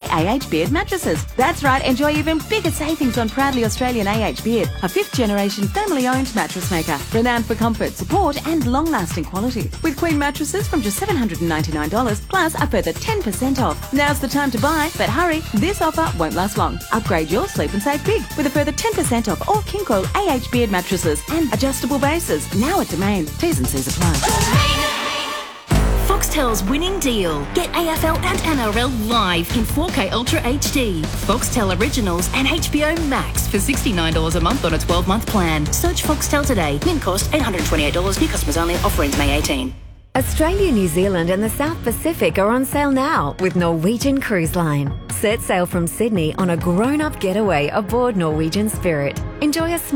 AH Beard mattresses. That's right, enjoy even bigger savings on proudly Australian AH Beard, a 5th generation family owned mattress maker, renowned for comfort, support and long lasting quality. With queen mattresses from just $799 plus a further 10% off. Now's the time to buy, but hurry, this offer won't last long. Upgrade your sleep and save big with a further 10% off all King Coil AH Beard mattresses and adjustable bases. Now at Domain. T's and C's apply. Foxtel's winning deal. Get AFL and NRL live in 4K Ultra HD. Foxtel Originals and HBO Max for $69 a month on a 12-month plan. Search Foxtel today. Min cost $828. New customers only. Offer ends May 18. Australia, New Zealand and the South Pacific are on sale now with Norwegian Cruise Line. Set sail from Sydney on a grown-up getaway aboard Norwegian Spirit. Enjoy a